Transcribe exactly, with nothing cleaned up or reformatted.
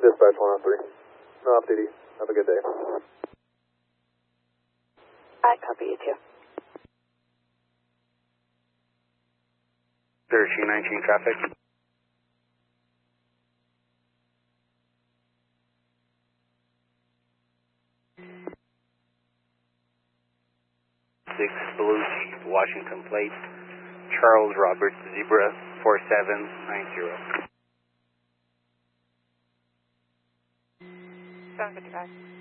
Dispatch one oh three. No off duty. Have a good day. I copy you too. thirteen nineteen traffic. six Blue Washington Plate, Charles Robert Zebra four seven nine zero. seven fifty-five.